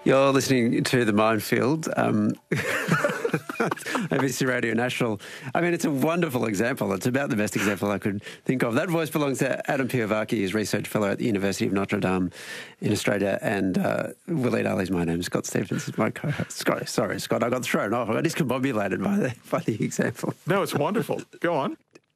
You're listening to The Minefield, ABC Radio National. I mean, it's a wonderful example. It's about the best example I could think of. That voice belongs to Adam Piovaki, who's Research Fellow at the University of Notre Dame in Australia, and Waleed Ali's my name. Scott Stephens is my co-host. Sorry, Scott, I got thrown off. I got discombobulated by the example. No, it's wonderful. Go on.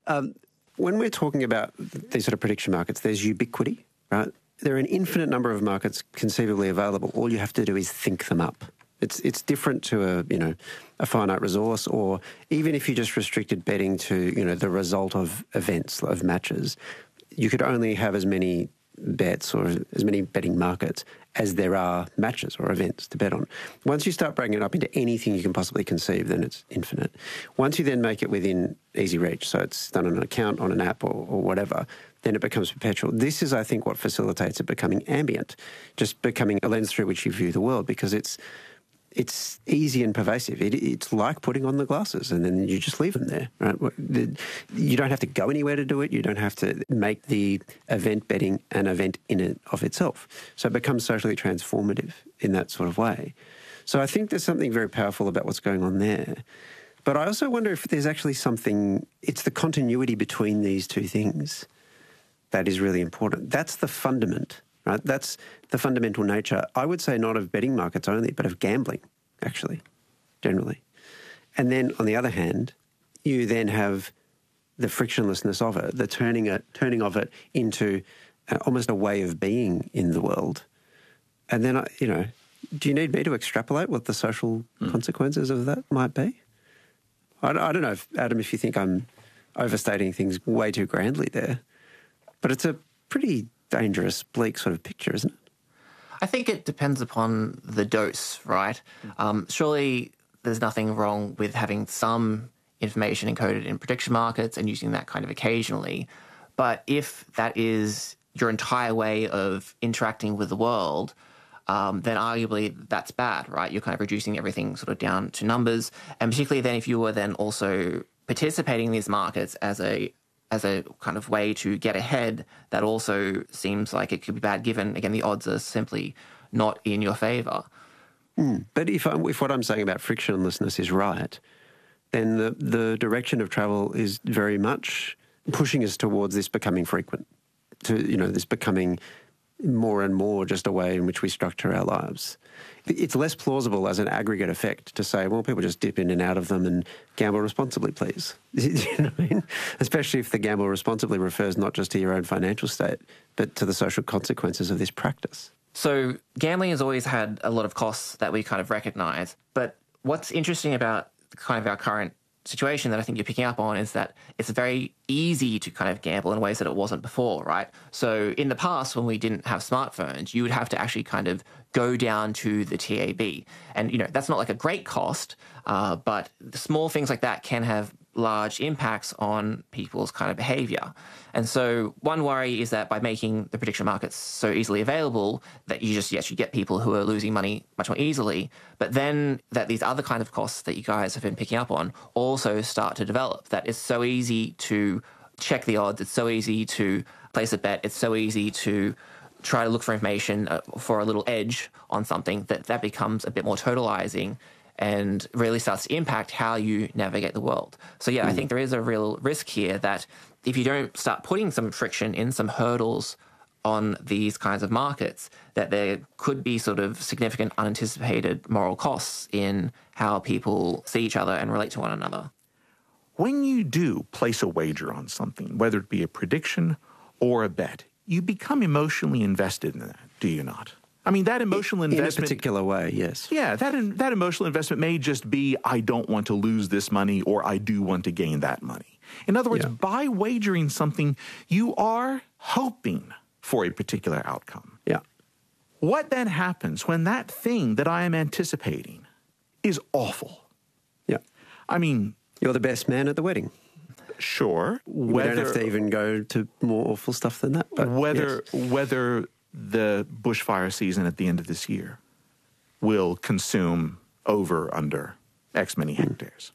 When we're talking about these sort of prediction markets, there's ubiquity, right? There are an infinite number of markets conceivably available. All you have to do is think them up. It's different to a finite resource, or even if you just restricted betting to the result of events, of matches, you could only have as many bets or as many betting markets as there are matches or events to bet on. Once you start breaking it up into anything you can possibly conceive, then it's infinite. Once you then make it within easy reach, so it's done on an account, on an app or whatever, then it becomes perpetual. This is, I think, what facilitates it becoming ambient, just becoming a lens through which you view the world, because it's easy and pervasive. It's like putting on the glasses and then you just leave them there. Right? You don't have to go anywhere to do it. You don't have to make the event betting an event in and of itself. So it becomes socially transformative in that sort of way. So I think there's something very powerful about what's going on there. But I also wonder if there's actually something, it's the continuity between these two things that is really important. That's the fundament. Right? That's the fundamental nature, I would say, not of betting markets only, but of gambling, actually, generally. And then, on the other hand, you then have the frictionlessness of it, the turning of it into almost a way of being in the world. And then, do you need me to extrapolate what the social consequences of that might be? I don't know, Adam, if you think I'm overstating things way too grandly there, but it's a pretty dangerous, bleak sort of picture, isn't it? I think it depends upon the dose, right? Surely there's nothing wrong with having some information encoded in prediction markets and using that kind of occasionally. But if that is your entire way of interacting with the world, then arguably that's bad, right? You're kind of reducing everything sort of down to numbers. And particularly then if you were then also participating in these markets as a kind of way to get ahead, that also seems like it could be bad, given, again, the odds are simply not in your favour. But if what I'm saying about frictionlessness is right, then the direction of travel is very much pushing us towards this becoming frequent, to this becoming more and more just a way in which we structure our lives. It's less plausible as an aggregate effect to say, well, people just dip in and out of them and gamble responsibly, please. You know what I mean? Especially if the gamble responsibly refers not just to your own financial state, but to the social consequences of this practice. So gambling has always had a lot of costs that we kind of recognise. But what's interesting about kind of our current situation that I think you're picking up on is that it's very easy to kind of gamble in ways that it wasn't before, right? So in the past, when we didn't have smartphones, you would have to actually kind of go down to the TAB. And, that's not like a great cost, but small things like that can have large impacts on people's kind of behaviour. And so one worry is that by making the prediction markets so easily available, that you get people who are losing money much more easily, but then that these other kind of costs that you guys have been picking up on also start to develop. That it's so easy to check the odds, it's so easy to place a bet, it's so easy to try to look for information for a little edge on something, that becomes a bit more totalizing and really starts to impact how you navigate the world. So I think there is a real risk here that if you don't start putting some friction in, some hurdles on these kinds of markets, that there could be sort of significant unanticipated moral costs in how people see each other and relate to one another. When you do place a wager on something, whether it be a prediction or a bet, you become emotionally invested in that, do you not? I mean, that emotional investment... In a particular way, yes. Yeah, that emotional investment may just be, I don't want to lose this money, or I do want to gain that money. In other words, by wagering something, you are hoping for a particular outcome. Yeah. What then happens when that thing that I am anticipating is awful? Yeah. I mean... You're the best man at the wedding. Sure. We don't have to even go to more awful stuff than that. But whether the bushfire season at the end of this year will consume under X many hectares.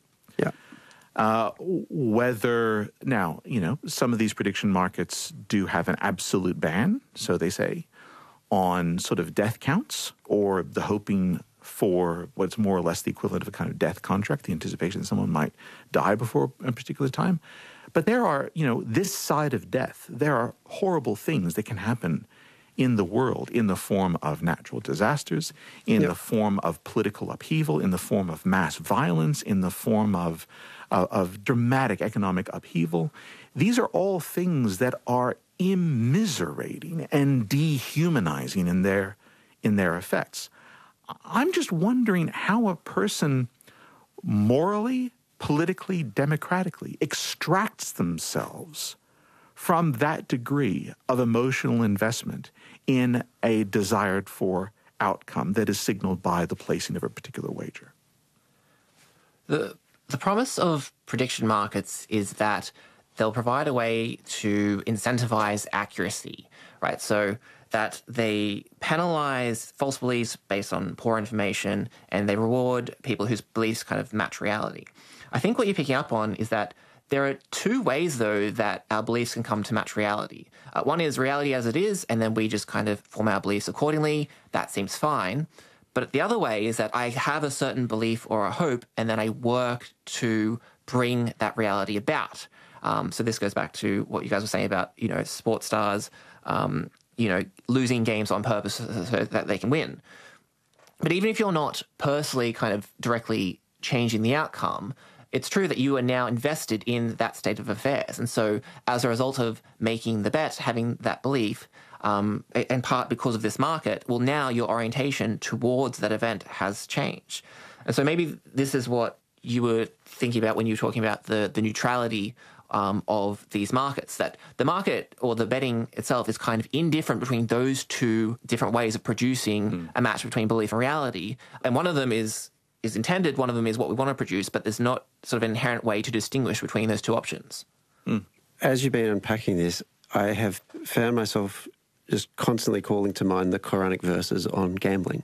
Yeah. Whether, now, some of these prediction markets do have an absolute ban, so they say, on sort of death counts or the hoping for what's more or less the equivalent of a kind of death contract, the anticipation that someone might die before a particular time. But there are, this side of death, there are horrible things that can happen in the world in the form of natural disasters, in the form of political upheaval, in the form of mass violence, in the form of dramatic economic upheaval. These are all things that are immiserating and dehumanizing in their effects. I'm just wondering how a person morally, politically, democratically extracts themselves from that degree of emotional investment in a desired for outcome that is signaled by the placing of a particular wager. The promise of prediction markets is that they'll provide a way to incentivize accuracy, right? So that they penalize false beliefs based on poor information and they reward people whose beliefs kind of match reality. I think what you're picking up on is that there are two ways, though, that our beliefs can come to match reality. One is reality as it is, and then we just kind of form our beliefs accordingly. That seems fine. But the other way is that I have a certain belief or a hope, and then I work to bring that reality about. So this goes back to what you guys were saying about, sports stars, losing games on purpose so that they can win. But even if you're not personally kind of directly changing the outcome, it's true that you are now invested in that state of affairs. And so as a result of making the bet, having that belief, in part because of this market, well, now your orientation towards that event has changed. And so maybe this is what you were thinking about when you were talking about the neutrality of these markets, that the market or the betting itself is kind of indifferent between those two different ways of producing a match between belief and reality. And one of them is intended, one of them is what we want to produce, but there's not sort of an inherent way to distinguish between those two options. As you've been unpacking this, I have found myself just constantly calling to mind the Quranic verses on gambling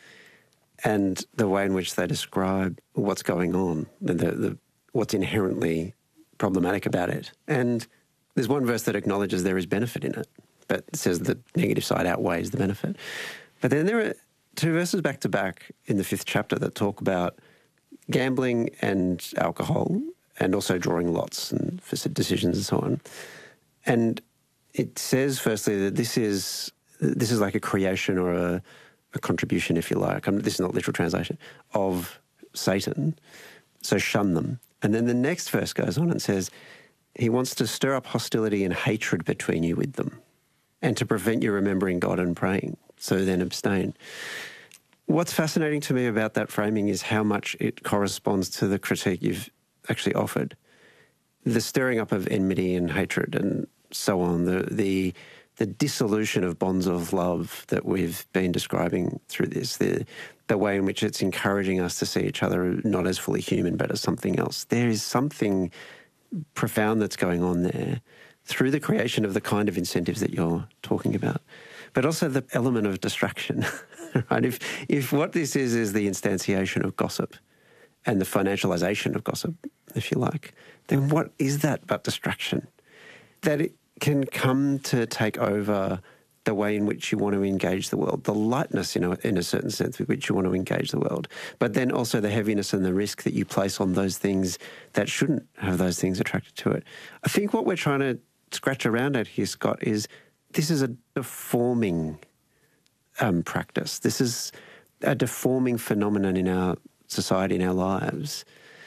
and the way in which they describe what's going on, what's inherently problematic about it. And there's one verse that acknowledges there is benefit in it, but it says the negative side outweighs the benefit. But then there are two verses back to back in the 5th chapter that talk about gambling and alcohol and also drawing lots and for decisions and so on. And it says firstly that this is like a creation or a contribution, if you like. This is not literal translation, of Satan. So shun them. And then the next verse goes on and says he wants to stir up hostility and hatred between you with them and to prevent you remembering God and praying. So then abstain. What's fascinating to me about that framing is how much it corresponds to the critique you've actually offered. The stirring up of enmity and hatred and so on, the dissolution of bonds of love that we've been describing through this, the way in which it's encouraging us to see each other not as fully human but as something else. There is something profound that's going on there through the creation of the kind of incentives that you're talking about. But also the element of distraction, right? If what this is the instantiation of gossip and the financialization of gossip, if you like, then what is that but distraction? That it can come to take over the way in which you want to engage the world, the lightness, in a certain sense with which you want to engage the world, but then also the heaviness and the risk that you place on those things that shouldn't have those things attracted to it. I think what we're trying to scratch around at here, Scott, is this is a deforming practice. This is a deforming phenomenon in our society, in our lives.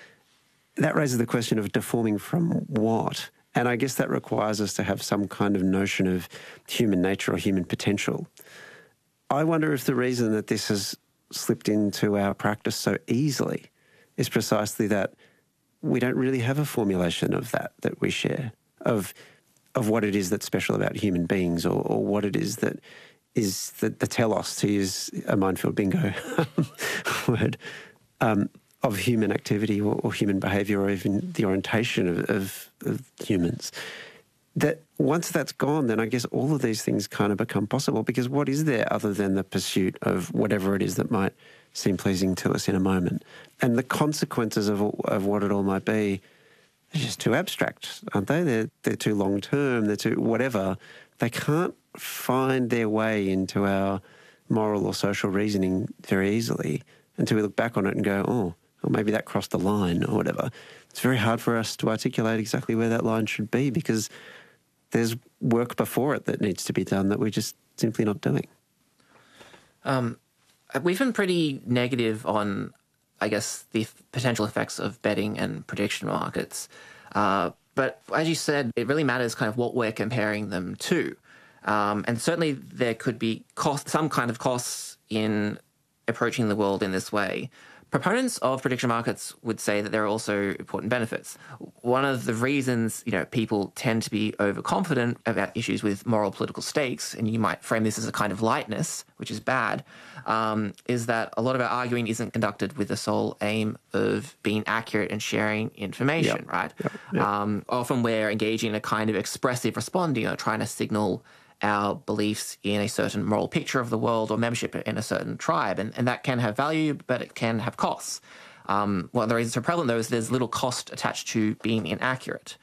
That raises the question of deforming from what? And I guess that requires us to have some kind of notion of human nature or human potential. I wonder if the reason that this has slipped into our practice so easily is precisely that we don't really have a formulation of that we share, of what it is that's special about human beings or what it is that is the telos, to use a Minefield bingo word, of human activity or human behaviour or even the orientation of humans. That once that's gone, then I guess all of these things kind of become possible, because what is there other than the pursuit of whatever it is that might seem pleasing to us in a moment? And the consequences of what it all might be are just too abstract, aren't they? They're too long-term, they're too whatever. They can't find their way into our moral or social reasoning very easily until we look back on it and go, oh, or maybe that crossed the line or whatever. It's very hard for us to articulate exactly where that line should be because there's work before it that needs to be done that we're just simply not doing. We've been pretty negative on, I guess, the potential effects of betting and prediction markets. But as you said, it really matters kind of what we're comparing them to. And certainly there could be some kind of costs in approaching the world in this way. Proponents of prediction markets would say that there are also important benefits. One of the reasons, people tend to be overconfident about issues with moral political stakes, and you might frame this as a kind of lightness, which is bad, is that a lot of our arguing isn't conducted with the sole aim of being accurate and sharing information, right? Yep. Often we're engaging in a kind of expressive responding, trying to signal our beliefs in a certain moral picture of the world or membership in a certain tribe. And that can have value, but it can have costs. One of the reasons for prevalent, though, is there's little cost attached to being inaccurate.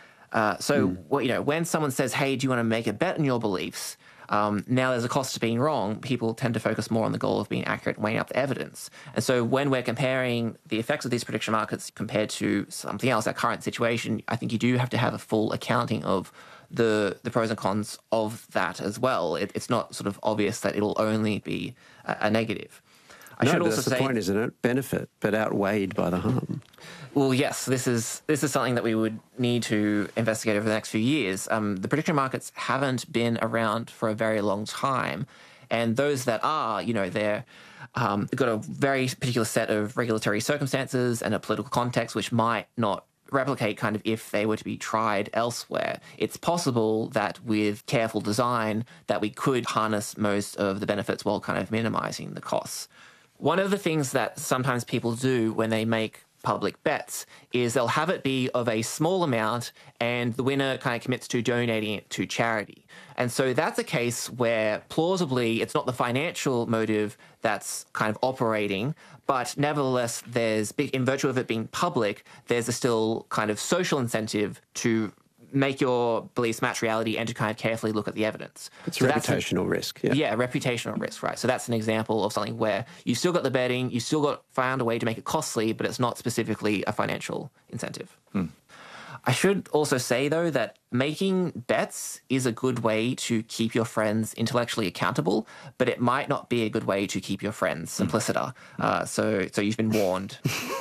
When someone says, hey, do you want to make a bet on your beliefs? Now there's a cost to being wrong. People tend to focus more on the goal of being accurate and weighing up the evidence. And so when we're comparing the effects of these prediction markets compared to something else, our current situation, I think you do have to have a full accounting of the pros and cons of that as well. It's not sort of obvious that it'll only be a negative. I should also say, that's the point, isn't it? Benefit, but outweighed by the harm. Well, yes, this is something that we would need to investigate over the next few years. The prediction markets haven't been around for a very long time, and those that are, they're got a very particular set of regulatory circumstances and a political context which might not replicate kind of if they were to be tried elsewhere. It's possible that with careful design that we could harness most of the benefits while kind of minimizing the costs. One of the things that sometimes people do when they make public bets is they'll have it be of a small amount and the winner kind of commits to donating it to charity. And so that's a case where plausibly it's not the financial motive that's kind of operating, but nevertheless there's, in virtue of it being public, there's a still kind of social incentive to make your beliefs match reality and to kind of carefully look at the evidence. It's so reputational risk. Yeah, reputational risk, right. So that's an example of something where you still got the betting, you still found a way to make it costly, but it's not specifically a financial incentive. I should also say, though, that making bets is a good way to keep your friends intellectually accountable, but it might not be a good way to keep your friends simpliciter. So you've been warned.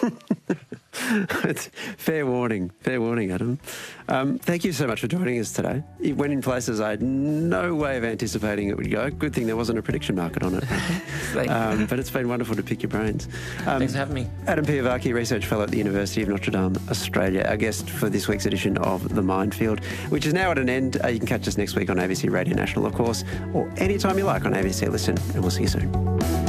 It's fair warning, Adam. Thank you so much for joining us today. It went in places I had no way of anticipating it would go. Good thing there wasn't a prediction market on it. But it's been wonderful to pick your brains. Thanks for having me. Adam Piavaki, Research Fellow at the University of Notre Dame, Australia, our guest for this week's edition of The Minefield, which is now at an end. You can catch us next week on ABC Radio National, of course, or anytime you like on ABC Listen, and we'll see you soon.